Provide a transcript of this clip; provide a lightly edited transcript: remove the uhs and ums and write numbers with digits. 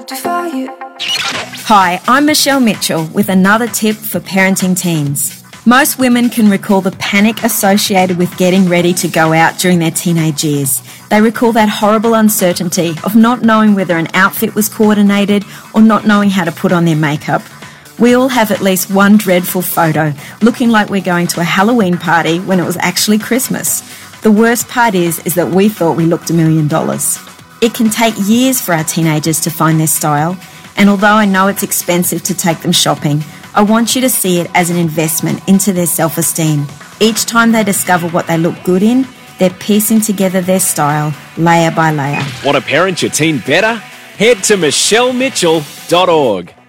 for you. Hi, I'm Michelle Mitchell with another tip for parenting teens. Most women can recall the panic associated with getting ready to go out during their teenage years. They recall that horrible uncertainty of not knowing whether an outfit was coordinated or not knowing how to put on their makeup. We all have at least one dreadful photo looking like we're going to a Halloween party when it was actually Christmas. The worst part is that we thought we looked $1 million. It can take years for our teenagers to find their style, and although I know it's expensive to take them shopping, I want you to see it as an investment into their self-esteem. Each time they discover what they look good in, they're piecing together their style layer by layer. Want to parent your teen better? Head to michellemitchell.org.